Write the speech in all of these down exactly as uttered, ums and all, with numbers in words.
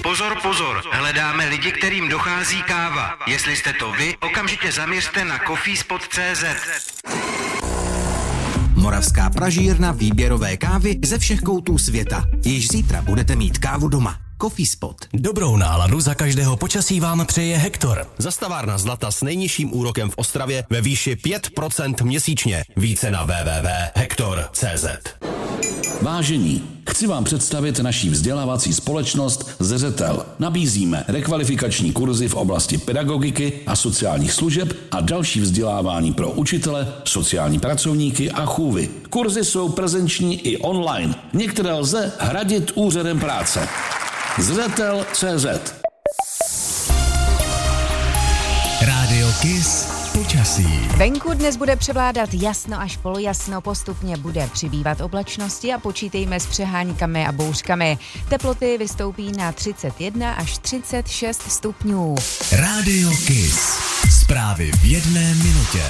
Pozor, pozor, hledáme lidi, kterým dochází káva. Jestli jste to vy, okamžitě zaměřte na coffeespot tečka cé zet. Moravská pražírna výběrové kávy ze všech koutů světa. Již zítra budete mít kávu doma. Coffeespot. Dobrou náladu za každého počasí vám přeje Hektor. Zastavárna zlata s nejnižším úrokem v Ostravě ve výši pět procent měsíčně. Více na w w w tečka hektor tečka cé zet. Vážení, chci vám představit naší vzdělávací společnost Zřetel. Nabízíme rekvalifikační kurzy v oblasti pedagogiky a sociálních služeb a další vzdělávání pro učitele, sociální pracovníky a chůvy. Kurzy jsou prezenční i online. Některé lze hradit úřadem práce. Zřetel tečka cé zet. Rádio Kiss. Počasí. Venku dnes bude převládat jasno až polojasno, postupně bude přibývat oblačnosti a počítejme s přeháňkami a bouřkami. Teploty vystoupí na třicet jedna až třicet šest stupňů. Rádio Kiss. Zprávy v jedné minutě.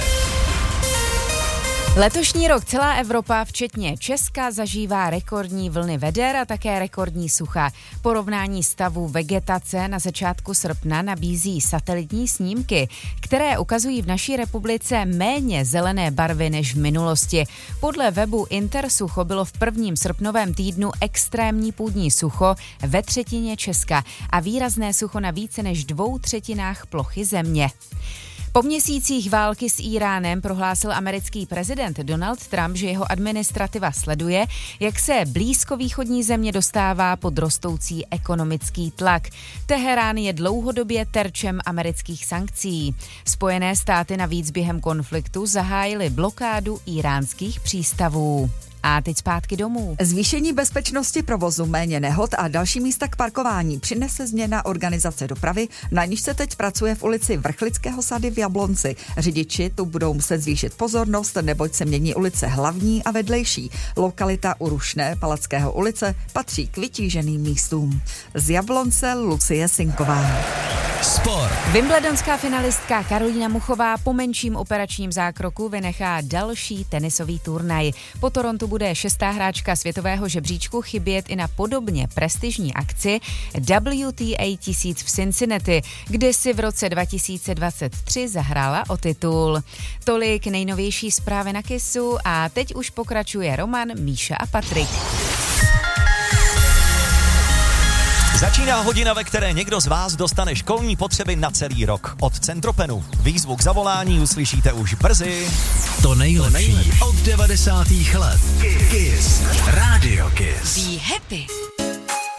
Letošní rok celá Evropa, včetně Česka, zažívá rekordní vlny veder a také rekordní sucha. Porovnání stavu vegetace na začátku srpna nabízí satelitní snímky, které ukazují v naší republice méně zelené barvy než v minulosti. Podle webu Intersucho bylo v prvním srpnovém týdnu extrémní půdní sucho ve třetině Česka a výrazné sucho na více než dvou třetinách plochy země. Po měsících války s Íránem prohlásil americký prezident Donald Trump, že jeho administrativa sleduje, jak se blízkovýchodní země dostává pod rostoucí ekonomický tlak. Teherán je dlouhodobě terčem amerických sankcí. Spojené státy navíc během konfliktu zahájily blokádu íránských přístavů. A teď zpátky domů. Zvýšení bezpečnosti provozu, méně nehod a další místa k parkování přinese změna organizace dopravy, na níž se teď pracuje v ulici Vrchlického sady v Jablonci. Řidiči tu budou muset zvýšit pozornost, neboť se mění ulice Hlavní a vedlejší. Lokalita u Rušné Palackého ulice patří k vytíženým místům. Z Jablonce Lucie Sinková. Sport. Wimbledonská finalistka Karolína Muchová po menším operačním zákroku vynechá další tenisový turnaj. Po Torontu bude šestá hráčka světového žebříčku chybět i na podobně prestižní akci W T A tisíc v Cincinnati, kde si v roce dva tisíce dvacet tři zahrála o titul. Tolik nejnovější zprávy na Kissu a teď už pokračuje Roman, Míša a Patrik. Začíná hodina, ve které někdo z vás dostane školní potřeby na celý rok. Od Centropenu. Výzvu k zavolání uslyšíte už brzy. To nejlepší od devadesátých let. Kiss. Rádio Kiss. Be happy.